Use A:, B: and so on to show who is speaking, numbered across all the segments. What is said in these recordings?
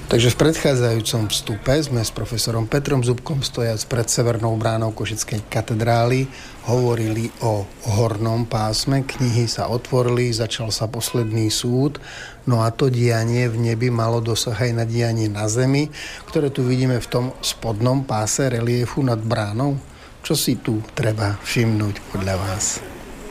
A: Takže v predchádzajúcom vstupe sme s profesorom Petrom Zubkom stojac pred severnou bránou Košickej katedrály hovorili o hornom pásme, knihy sa otvorili, začal sa posledný súd, no a to dianie v nebi malo dosah aj na dianie na zemi, ktoré tu vidíme v tom spodnom páse reliefu nad bránou. Čo si tu treba všimnúť podľa vás?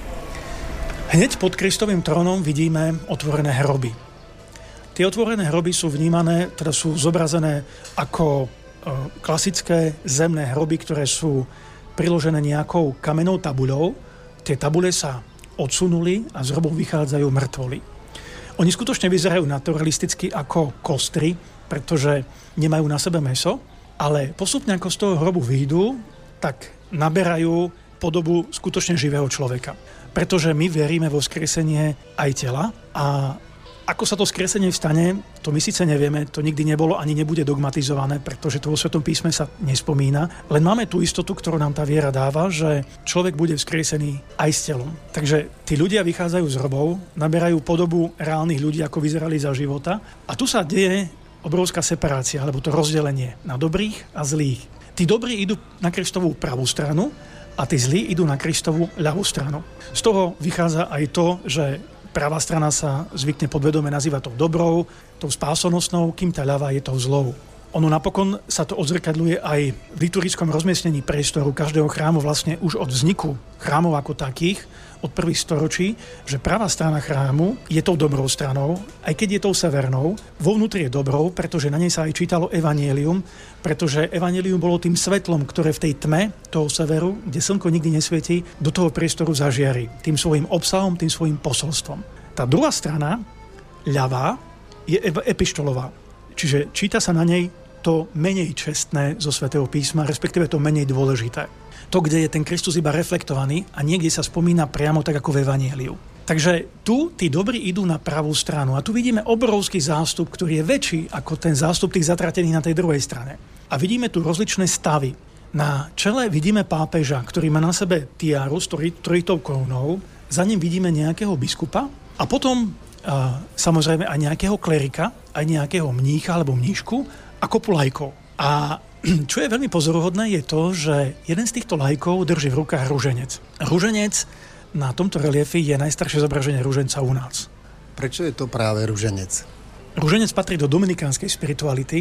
B: Hneď pod Kristovým trónom vidíme otvorené hroby. Tie otvorené hroby sú vnímané, teda sú zobrazené ako klasické zemné hroby, ktoré sú priložené nejakou kamennou tabuľou. Tie tabule sa odsunuli a z hrobov vychádzajú mŕtvoly. Oni skutočne vyzerajú naturalisticky ako kostry, pretože nemajú na sebe mäso, ale postupne ako z toho hrobu vyjdú, tak naberajú podobu skutočne živého človeka. Pretože my veríme vo vzkriesenie aj tela a ako sa to skresenie stane, to my síce nevieme, to nikdy nebolo ani nebude dogmatizované, pretože to vo Svetom písme sa nespomína, len máme tú istotu, ktorú nám tá viera dáva, že človek bude vzkriesený aj s telom. Takže tí ľudia vychádzajú z hrobov, naberajú podobu reálnych ľudí, ako vyzerali za života, a tu sa deje obrovská separácia, alebo to rozdelenie na dobrých a zlých. Tí dobrí idú na Kristovú pravú stranu a tí zlí idú na Kristovú ľavú stranu. Z toho vychádza aj to, že pravá strana sa zvykne podvedome nazývať tou dobrou, tou spásonosnou, kým tá ľavá je tou zlou. Ono napokon sa to odzrkadľuje aj v liturgickom rozmiestnení priestoru každého chrámu, vlastne už od vzniku chrámov ako takých, od prvých storočí, že pravá strana chrámu je tou dobrou stranou, aj keď je tou severnou. Vo vnútri je dobrou, pretože na nej sa aj čítalo evanjelium, pretože evanjelium bolo tým svetlom, ktoré v tej tme toho severu, kde slnko nikdy nesvietí, do toho priestoru zažiari. Tým svojím obsahom, tým svojím posolstvom. Tá druhá strana, ľavá, je epištolová. Čiže číta sa na nej to menej čestné zo Svätého písma, respektíve to menej dôležité. To, kde je ten Kristus iba reflektovaný a niekde sa spomína priamo tak ako v evanjeliu. Takže tu tí dobrí idú na pravú stranu a tu vidíme obrovský zástup, ktorý je väčší ako ten zástup tých zatratených na tej druhej strane. A vidíme tu rozličné stavy. Na čele vidíme pápeža, ktorý má na sebe tiaru s trojitou korunou, za ním vidíme nejakého biskupa a potom samozrejme aj nejakého klerika, aj nejakého mnícha alebo mníšku a kopu lajkov. A čo je veľmi pozoruhodné je to, že jeden z týchto lajkov drží v rukách ruženec. Ruženec na tomto reliefi je najstaršie zobraženie ruženca u nás.
A: Prečo je to práve ruženec?
B: Ruženec patrí do domininkánskej spirituality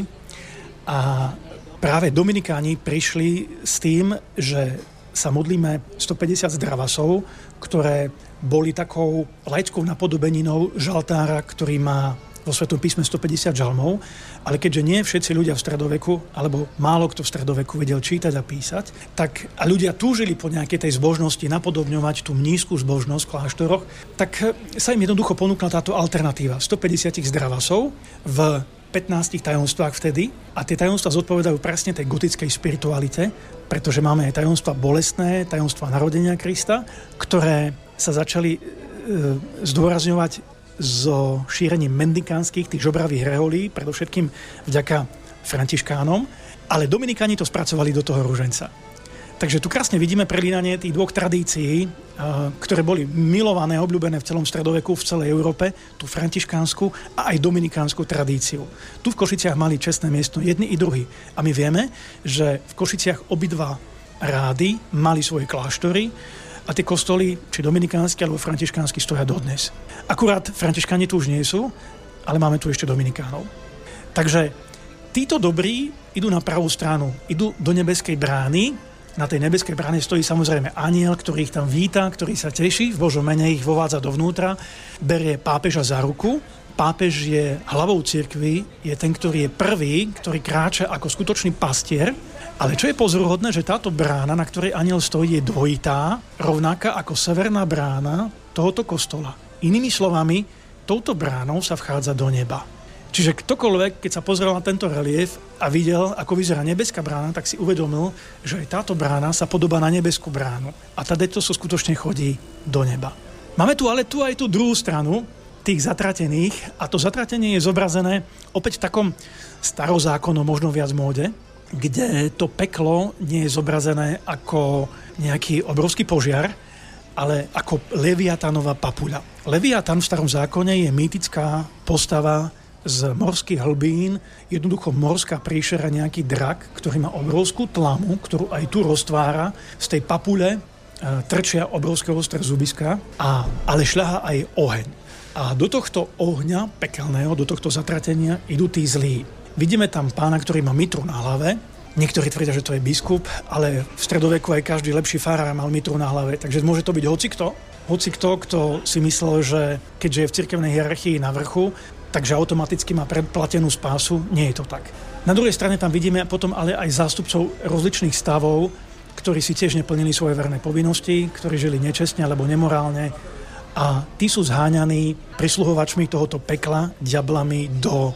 B: a práve dominikáni prišli s tým, že sa modlíme 150 zdravasov, ktoré boli takou laickou napodobeninou žaltára, ktorý má vo Svetom písme 150 žalmov, ale keďže nie všetci ľudia v stredoveku, alebo málo kto v stredoveku vedel čítať a písať, tak a ľudia túžili po nejakej tej zbožnosti napodobňovať tú nízku zbožnosť v kláštoroch, tak sa im jednoducho ponúkla táto alternatíva 150 zdravasov v 15 tajomstvách vtedy a tie tajomstvá zodpovedajú presne tej gotickej spiritualite, pretože máme aj tajomstvá bolestné, tajomstvá narodenia Krista, ktoré sa začali zdôrazňovať so šírením mendikánskych, tých žobravých reholí, predovšetkým vďaka františkánom, ale dominikáni to spracovali do toho ruženca. Takže tu krásne vidíme prelínanie tých dvoch tradícií, ktoré boli milované, obľúbené v celom stredoveku, v celej Európe, tú františkánsku a aj dominikánsku tradíciu. Tu v Košiciach mali čestné miesto jedni i druhí. A my vieme, že v Košiciach obidva rády mali svoje kláštory, a tie kostoly, či dominikánsky alebo františkánsky, stoja dodnes. Akurát františkáni tu už nie sú, ale máme tu ešte dominikánov. Takže títo dobrí idú na pravú stranu, idú do nebeskej brány. Na tej nebeskej bráne stojí samozrejme anjel, ktorý ich tam víta, ktorý sa teší, v Božom mene ich vovádza dovnútra, berie pápeža za ruku. Pápež je hlavou cirkvi, je ten, ktorý je prvý, ktorý kráča ako skutočný pastier. Ale čo je pozoruhodné, že táto brána, na ktorej anjel stojí, je dvojitá, rovnaká ako severná brána tohoto kostola. Inými slovami, touto bránou sa vchádza do neba. Čiže ktokoľvek, keď sa pozrel na tento relief a videl, ako vyzerá nebeská brána, tak si uvedomil, že aj táto brána sa podobá na nebeskú bránu. A tá deto sa skutočne chodí do neba. Máme tu ale aj tú druhú stranu, tých zatratených, a to zatratenie je zobrazené opäť v takom starozákonom, možno viac móde, kde to peklo nie je zobrazené ako nejaký obrovský požiar, ale ako Leviatánová papuľa. Leviatán v starom zákone je mýtická postava z morských hlbín jednoducho morská príšera, nejaký drak, ktorý má obrovskú tlamu, ktorú aj tu roztvára. Z tej papule trčia obrovské ostré zubiska, ale šľahá aj oheň. A do tohto ohňa pekelného, do tohto zatratenia idú tí zlí. Vidíme tam pána, ktorý má mitru na hlave. Niektorí tvrdia, že to je biskup, ale v stredoveku aj každý lepší farár mal mitru na hlave. Takže môže to byť hocikto. Hocikto, kto si myslel, že keďže je v cirkevnej hierarchii na vrchu, takže automaticky má predplatenú spásu. Nie je to tak. Na druhej strane tam vidíme potom ale aj zástupcov rozličných stavov, ktorí si tiež neplnili svoje verné povinnosti, ktorí žili nečestne alebo nemorálne. A tí sú zháňaní prisluhovačmi tohoto pekla, diablami do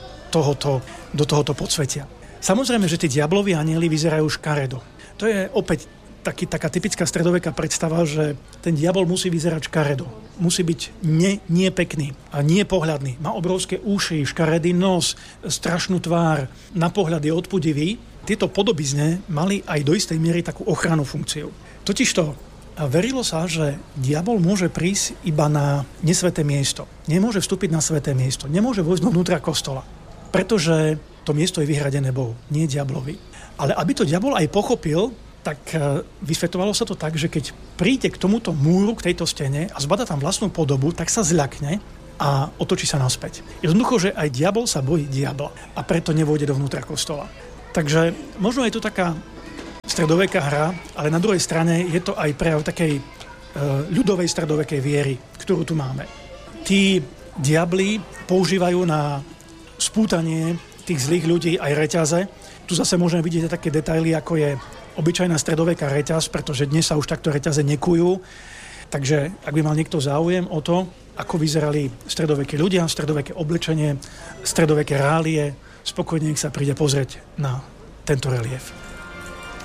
B: tohoto podsvetia. Samozrejme, že tí diablovi anjeli vyzerajú škaredo. To je opäť taká typická stredoveká predstava, že ten diabol musí vyzerať škaredo. Musí byť nie pekný a nie pohľadný. Má obrovské uši, škaredý nos, strašnú tvár, na pohľad je odpudivý. Tieto podobizne mali aj do istej miery takú ochrannú funkciu. Totižto verilo sa, že diabol môže prísť iba na nesväté miesto. Nemôže vstúpiť na sväté miesto. Nemôže vojsť vnútra kostola. Pretože to miesto je vyhradené Bohu, nie diablovi. Ale aby to diabol aj pochopil, tak vysvetovalo sa to tak, že keď príde k tomuto múru, k tejto stene a zbada tam vlastnú podobu, tak sa zľakne a otočí sa naspäť. Jednoducho, že aj diabol sa bojí diabla a preto nevôjde dovnútra kostola. Takže možno je to taká stredoveká hra, ale na druhej strane je to aj prejav takej ľudovej stredovekej viery, ktorú tu máme. Tí diabli používajú na spútanie tých zlých ľudí aj reťaze. Tu zase môžeme vidieť také detaily, ako je obyčajná stredoveká reťaz, pretože dnes sa už takto reťaze nekujú. Takže ak by mal niekto záujem o to, ako vyzerali stredoveké ľudia, stredoveké oblečenie, stredoveké reálie, spokojne nech sa príde pozrieť na tento relief.